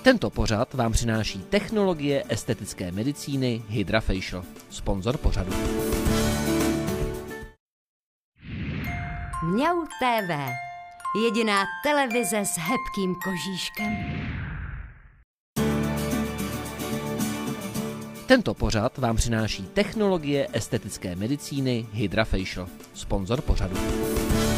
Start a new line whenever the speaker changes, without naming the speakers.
Tento pořad vám přináší technologie estetické medicíny HydraFacial, sponzor pořadu.
Mňau TV, jediná televize s hebkým kožíškem.
Tento pořad vám přináší technologie estetické medicíny HydraFacial, sponzor pořadu.